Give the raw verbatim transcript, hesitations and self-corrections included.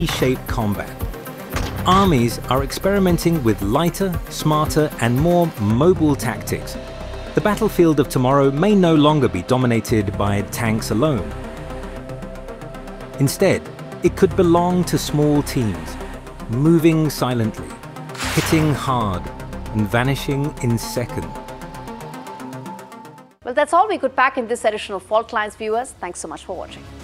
T-shaped combat. Armies are experimenting with lighter, smarter, and more mobile tactics. The battlefield of tomorrow may no longer be dominated by tanks alone. Instead, it could belong to small teams, moving silently, hitting hard, and vanishing in seconds. Well, that's all we could pack in this edition of Fault Lines, viewers. Thanks so much for watching.